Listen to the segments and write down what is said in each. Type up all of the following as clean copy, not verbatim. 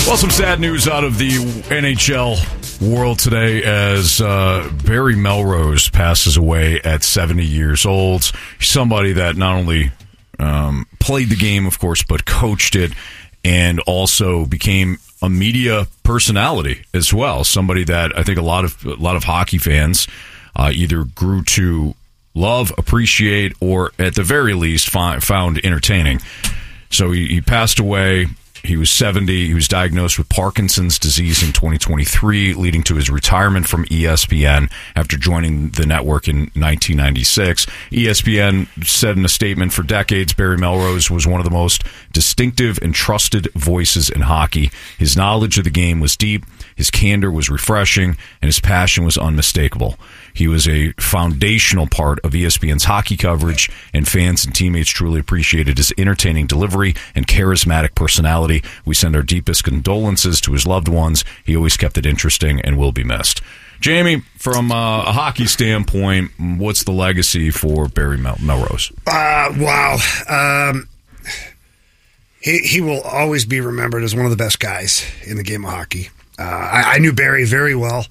Well, some sad news out of the NHL world today as Barry Melrose passes away at 70 years old. Somebody that not only played the game, of course, but coached it and also became a media personality as well. Somebody that I think a lot of hockey fans either grew to love, appreciate, or at the very least found entertaining. So he passed away. He was 70. He was diagnosed with Parkinson's disease in 2023, leading to his retirement from ESPN after joining the network in 1996. ESPN said in a statement, for decades, Barry Melrose was one of the most distinctive and trusted voices in hockey. His knowledge of the game was deep, his candor was refreshing, and his passion was unmistakable. He was a foundational part of ESPN's hockey coverage, and fans and teammates truly appreciated his entertaining delivery and charismatic personality. We send our deepest condolences to his loved ones. He always kept it interesting and will be missed. Jamie, from a hockey standpoint, what's the legacy for Barry Melrose? Wow. He will always be remembered as one of the best guys in the game of hockey. I knew Barry very well.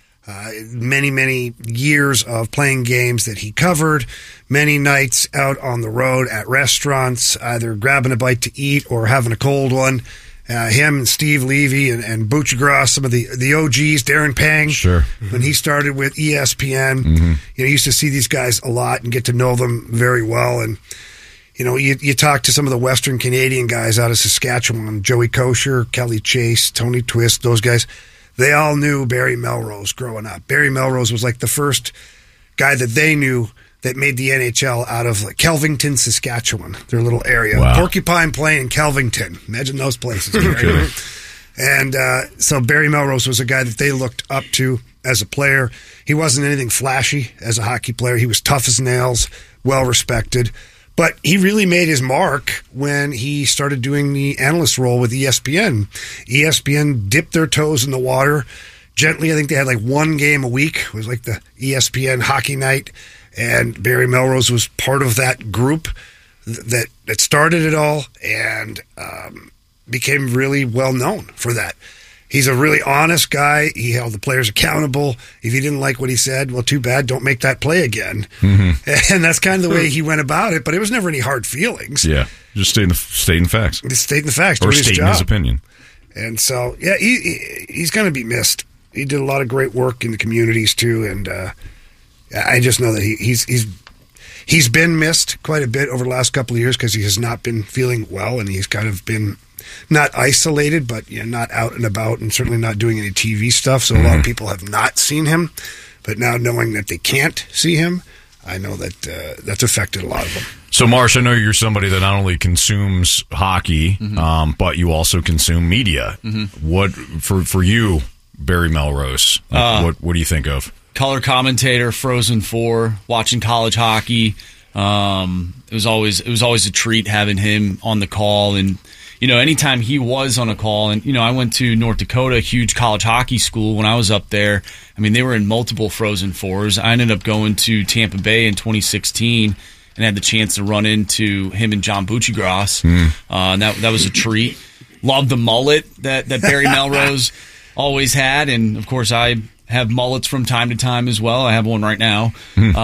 Many years of playing games that he covered, many nights out on the road at restaurants, either grabbing a bite to eat or having a cold one. Him and Steve Levy and Buccigross, some of the OGs, Darren Pang, sure, when he started with ESPN. Mm-hmm. You used to see these guys a lot and get to know them very well. And you talk to some of the Western Canadian guys out of Saskatchewan, Joey Kosher, Kelly Chase, Tony Twist, those guys. They all knew Barry Melrose growing up. Barry Melrose was like the first guy that they knew that made the NHL out of like Kelvington, Saskatchewan, their little area. Wow. Porcupine Plain and Kelvington. Imagine those places. And so Barry Melrose was a guy that they looked up to as a player. He wasn't anything flashy as a hockey player. He was tough as nails, well-respected. But he really made his mark when he started doing the analyst role with ESPN. ESPN dipped their toes in the water gently. I think they had like one game a week. It was like the ESPN Hockey Night. And Barry Melrose was part of that group that started it all and became really well known for that. He's a really honest guy. He held the players accountable. If you didn't like what he said, well, too bad. Don't make that play again. Mm-hmm. And that's kind of the way he went about it. But it was never any hard feelings. Yeah, just stating the facts. Just stating the facts. Or stating his opinion. And so, yeah, he's going to be missed. He did a lot of great work in the communities too. And I just know that he's been missed quite a bit over the last couple of years because he has not been feeling well, and he's kind of been not isolated, but not out and about, and certainly not doing any TV stuff. So a lot of people have not seen him, but now knowing that they can't see him, I know that that's affected a lot of them. So, Marsh, I know you're somebody that not only consumes hockey, but you also consume media. Mm-hmm. What for you, Barry Melrose? What do you think of? Color commentator, Frozen 4, watching college hockey. It was always a treat having him on the call, and anytime he was on a call, and I went to North Dakota, a huge college hockey school when I was up there. I mean, they were in multiple Frozen 4s. I ended up going to Tampa Bay in 2016 and had the chance to run into him and John Buccigross. And that was a treat. Loved the mullet that Barry Melrose always had, and of course I have mullets from time to time as well. I have one right now.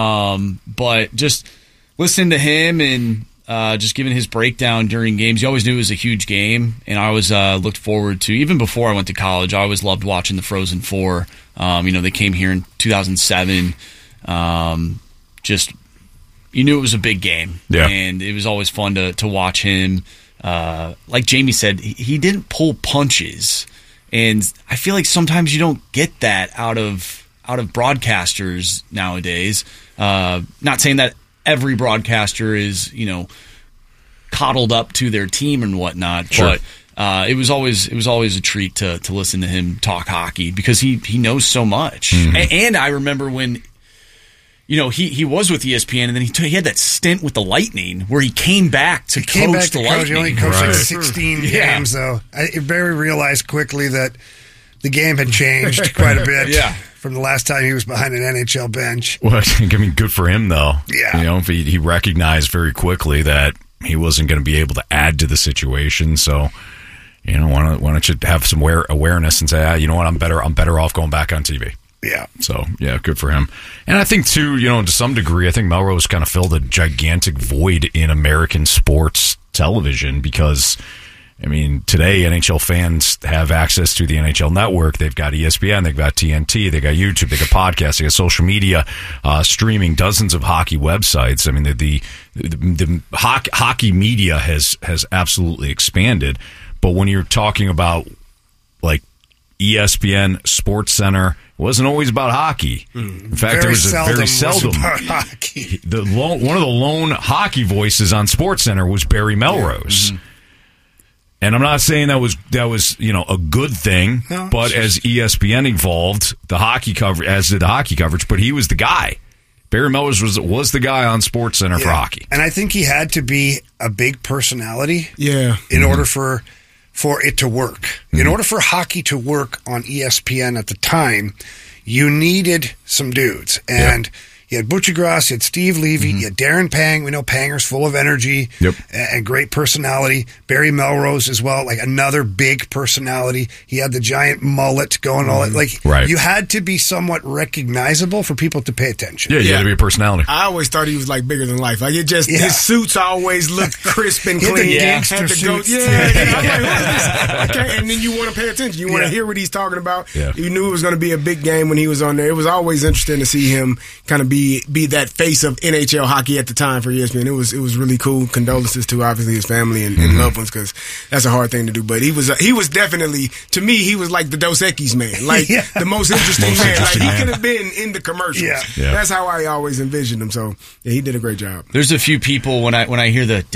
But just listening to him and just giving his breakdown during games, you always knew it was a huge game, and I always looked forward to, even before I went to college, I always loved watching the Frozen 4. They came here in 2007. You knew it was a big game, and it was always fun to watch him. Like Jamie said, he didn't pull punches, and I feel like sometimes you don't get that out of broadcasters nowadays. Not saying that every broadcaster is, coddled up to their team and whatnot, sure. But it was always a treat to listen to him talk hockey because he knows so much. And I remember when he was with ESPN, and then he had that stint with the Lightning where he came back to coach the Lightning. He only coached like 16 games, though. Barry realized quickly that the game had changed quite a bit. From the last time he was behind an NHL bench. Well, I mean, good for him, though. Yeah. He recognized very quickly that he wasn't going to be able to add to the situation. So, why don't you have some awareness and say, you know what, I'm better off going back on TV. Yeah. So, yeah, good for him. And I think, too, to some degree, I think Melrose kind of filled a gigantic void in American sports television because, today NHL fans have access to the NHL Network. They've got ESPN, they've got TNT, they've got YouTube, they've got podcasts, they've got social media, streaming, dozens of hockey websites. The hockey media has absolutely expanded. But when you're talking about, like, ESPN, SportsCenter, it wasn't always about hockey. In fact, there was very seldom about hockey. One of the lone hockey voices on SportsCenter was Barry Melrose. Mm-hmm. And I'm not saying that was a good thing, but as ESPN evolved, the hockey coverage, as did the hockey coverage, but he was the guy. Barry Melrose was the guy on SportsCenter for hockey. And I think he had to be a big personality in order for it to work. In order for hockey to work on ESPN at the time, you needed some dudes. And you had Buccigross, you had Steve Levy, you had Darren Pang. We know Panger's full of energy and great personality. Barry Melrose as well, like another big personality. He had the giant mullet going all that. Like, you had to be somewhat recognizable for people to pay attention. Yeah, you had to be a personality. I always thought he was like bigger than life. Like, his suits always looked crisp and clean. Had the suits. And I'm like, what is this? And then you want to pay attention. You want to hear what he's talking about. Yeah. You knew it was going to be a big game when he was on there. It was always interesting to see him kind of be that face of NHL hockey at the time for ESPN. It was really cool. Condolences to obviously his family and loved ones, because that's a hard thing to do. But he was definitely, to me, he was like the Dos Equis man, like the most interesting man. Like, he could have been in the commercials. Yeah. That's how I always envisioned him. So he did a great job. There's a few people when I hear the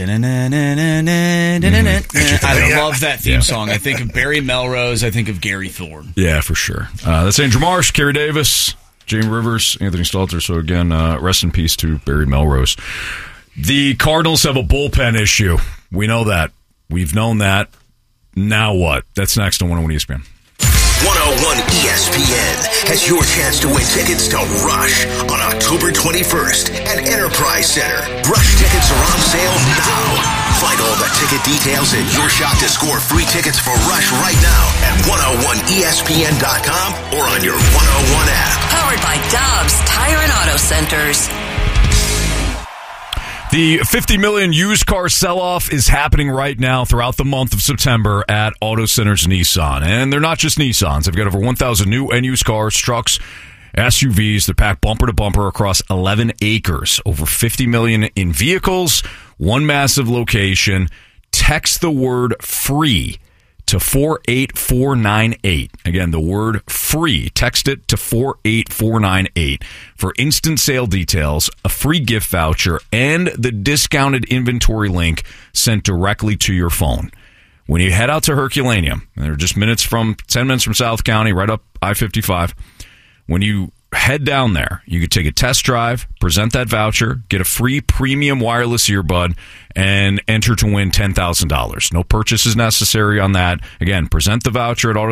I love that theme song. I think of Barry Melrose. I think of Gary Thorne. Yeah, for sure. That's Andrew Marsh, Kerry Davis, Jamie Rivers, Anthony Stalter. So again, rest in peace to Barry Melrose. The Cardinals have a bullpen issue. We know that. We've known that. Now what? That's next on 101 ESPN. 101 ESPN has your chance to win tickets to Rush on October 21st at Enterprise Center. Rush tickets are on sale now. Find all the ticket details and your shot to score free tickets for Rush right now at 101ESPN.com or on your 101 app. Powered by Dobbs Tire and Auto Centers. The $50 million used car sell-off is happening right now throughout the month of September at Auto Centers Nissan. And they're not just Nissans. They've got over 1,000 new and used cars, trucks, SUVs. They're packed bumper to bumper across 11 acres. Over $50 million in vehicles, one massive location. Text the word FREE to 48498. Again, the word FREE. Text it to 48498 for instant sale details, a free gift voucher, and the discounted inventory link sent directly to your phone. When you head out to Herculaneum, and they're just 10 minutes from South County, right up I-55, when you head down there, you could take a test drive, present that voucher, get a free premium wireless earbud, and enter to win $10,000. No purchase is necessary on that. Again, present the voucher at Auto